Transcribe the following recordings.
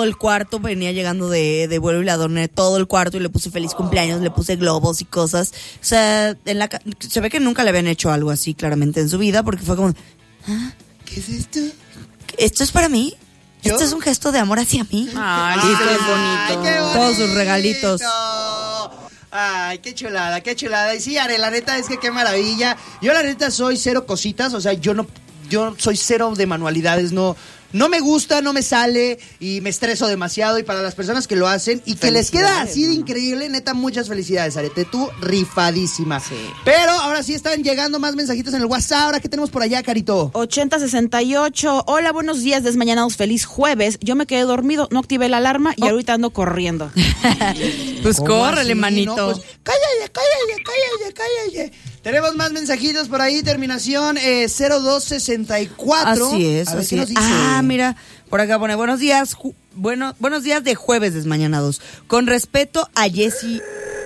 todo el cuarto, venía llegando de vuelo y le adorné todo el cuarto y le puse feliz cumpleaños, le puse globos y cosas. O sea, se ve que nunca le habían hecho algo así claramente en su vida, porque fue como, ¿qué es esto? ¿Esto es para mí? ¿Yo? ¿Esto es un gesto de amor hacia mí? Ay, qué bonito. Qué bonito. Todos sus regalitos. Ay, qué chulada, qué chulada. Y sí, Are, la neta es que qué maravilla. Yo la neta soy cero cositas, o sea, yo soy cero de manualidades, no me gusta, no me sale y me estreso demasiado. Y para las personas que lo hacen y que les queda así de increíble, neta, muchas felicidades, Arete. Tú rifadísima. Sí. Pero ahora sí están llegando más mensajitos en el WhatsApp. Ahora, ¿qué tenemos por allá, Carito? 8068. Hola, buenos días, desmañanados. Feliz jueves. Yo me quedé dormido, no activé la alarma y ahorita ando corriendo. Pues ¿Cómo córrele, así? manito. No, pues, cállate. Tenemos más mensajitos por ahí, terminación 0264. Así es, A ver, así ¿qué nos es. dice? Mira, por acá pone, buenos días, buenos días de jueves desmañanados. Con respecto a Jessie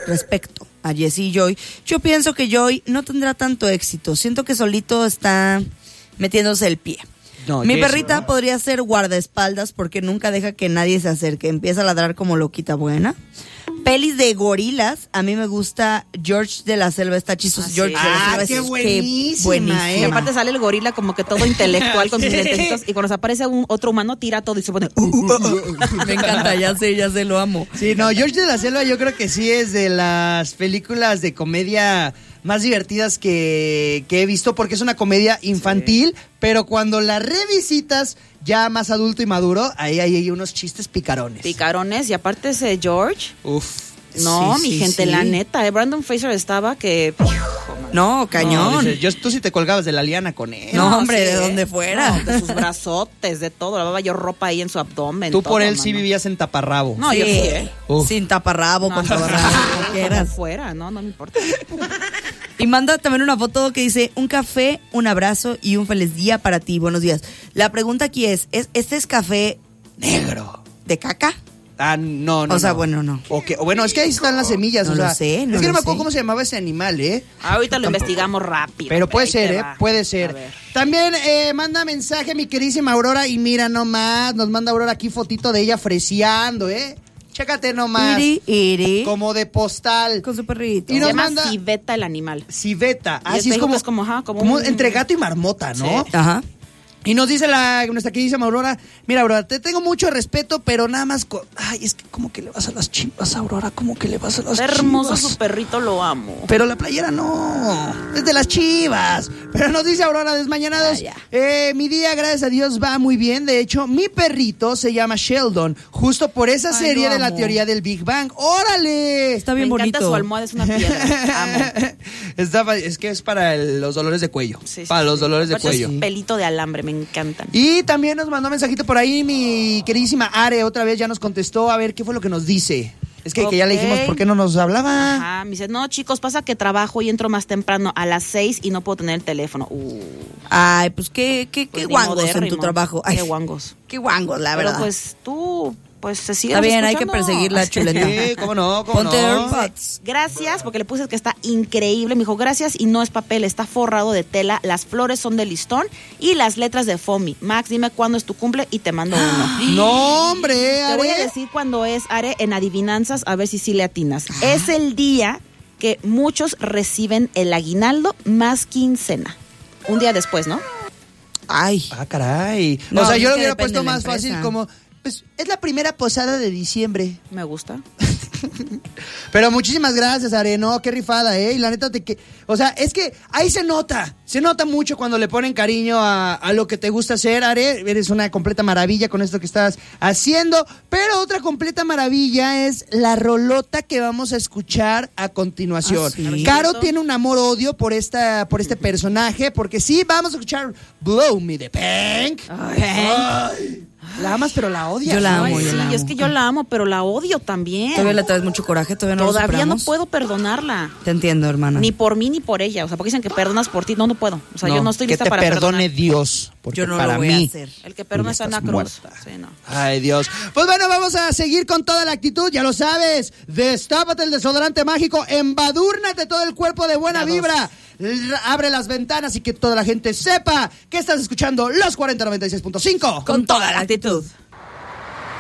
y Joy, yo pienso que Joy no tendrá tanto éxito. Siento que solito está metiéndose el pie. No, Mi Jessie, perrita ¿no? podría ser guardaespaldas porque nunca deja que nadie se acerque. Empieza a ladrar como loquita buena. Pelis de gorilas, a mí me gusta George de la Selva, está chistoso. Ah, George sí. de la Ah, Selva qué es buenísima, Y aparte sale el gorila como que todo intelectual con sus lentecitos y cuando se aparece otro humano tira todo y se pone... Me encanta, ya sé, lo amo. Sí, no, George de la Selva yo creo que sí es de las películas de comedia más divertidas que he visto, porque es una comedia infantil, pero cuando la revisitas ya más adulto y maduro, ahí hay unos chistes picarones. Picarones y aparte ese George... Uf. No, Sí, mi sí, gente, sí. la neta, Brandon Fraser estaba que... No, cañón. No, dice, tú sí te colgabas de la liana con él. No, hombre, sí, de donde fuera. No, de sus brazotes, de todo. Lavaba yo ropa ahí en su abdomen. Tú por todo, él sí mano. vivías en taparrabo. No, yo sí, Uf. Sin taparrabo, con taparrabo, como quieras. fuera, no me importa. Y manda también una foto que dice, un café, un abrazo y un feliz día para ti. Buenos días. La pregunta aquí ¿este es café Negro. de caca? Ah, no. O sea, bueno, no. Bueno, es que ahí están las semillas. No o sea, lo sé, no es que no lo me acuerdo sé. cómo se llamaba ese animal, ¿eh? Ahorita lo investigamos rápido. Pero puede Ahí ser, te ¿eh? va. Puede A ser. ver. También manda mensaje mi queridísima Aurora y mira nomás, nos manda Aurora aquí fotito de ella freseando, ¿eh? Chécate nomás. Iri. Como de postal. Con su perrito. Y Se nos esta manda civeta el animal. civeta. Y Así es México como, es como como un- entre gato y marmota, ¿no? Sí. Ajá. Y nos dice nuestra queridísima Aurora, mira, Aurora, te tengo mucho respeto, pero nada más, ay, es que como que le vas a las chivas, Aurora, como que le vas a las Está hermoso chivas. su perrito, lo amo. Pero la playera no, es de las chivas. Pero nos dice Aurora Desmañanados, mi día, gracias a Dios, va muy bien. De hecho, mi perrito se llama Sheldon, justo por esa Ay, serie lo de la amo. teoría del Big Bang. ¡Órale! Está bien Me bonito. encanta su almohada, es una piedra. Amo. Es que es para los dolores de cuello. Sí, sí, para los sí. dolores de Aparte es cuello. pelito de alambre, me encantan. Y también nos mandó un mensajito por ahí mi queridísima Are, otra vez ya nos contestó, a ver qué fue lo que nos dice. Es que ya le dijimos Ok. por qué no nos hablaba. Ajá, me dice, no, chicos, pasa que trabajo y entro más temprano a las 6 y no puedo tener el teléfono. Ay, pues qué Pues ni guangos en tu modérrimo. trabajo. Ay, Qué guangos. qué guangos, la Pero verdad. pues tú, pues se sigue Está bien, hay que escuchando. perseguir la chuleta. Sí, cómo no, cómo Ponte no. AirPods. Gracias, porque le puse que está increíble. Me dijo, gracias, y no es papel, está forrado de tela. Las flores son de listón y las letras de foamy. Max, dime cuándo es tu cumple y te mando uno. No, hombre, Te voy a Are. decir cuándo es, Are, en adivinanzas, a ver si sí le atinas. Es el día que muchos reciben el aguinaldo más quincena. Un día después, ¿no? Ay. Ah, caray. No, o sea, es yo lo que hubiera depende puesto de la más fácil empresa. como, pues, es la primera posada de diciembre. Me gusta. Pero muchísimas gracias, Are, no, qué rifada, y la neta o sea, es que ahí se nota mucho cuando le ponen cariño a lo que te gusta hacer, Are, eres una completa maravilla con esto que estás haciendo, pero otra completa maravilla es la rolota que vamos a escuchar a continuación. ¿Ah, sí? Caro tiene un amor-odio por este personaje, porque sí, vamos a escuchar Blow Me the Pink. Ay, la amas, pero la odias. Yo la ¿no? amo, Ay, yo sí, la amo. es que yo la amo, pero la odio también. Todavía le traes mucho coraje, todavía no lo Todavía no superamos. puedo perdonarla. Te entiendo, hermana. Ni por mí ni por ella. O sea, porque dicen que perdonas por ti. No puedo. O sea, yo no estoy que lista te para perdone perdonar. Dios, porque Yo no para lo voy mí a hacer. El que perdona tú ya está en la estás cruz. muerta. Sí, no. Ay, Dios. Pues bueno, vamos a seguir con toda la actitud, ya lo sabes. Destápate el desodorante mágico, embadúrnate todo el cuerpo de buena vibra. Abre las ventanas y que toda la gente sepa que estás escuchando los 4096.5. Con toda la actitud.